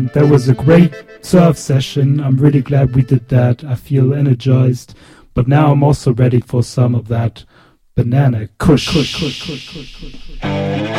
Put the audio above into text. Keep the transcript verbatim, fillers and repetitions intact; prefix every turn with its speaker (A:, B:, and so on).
A: That was a great surf session. I'm really glad we did that. I feel energized. But now I'm also ready for some of that banana kush. kush, kush, kush, kush, kush, kush.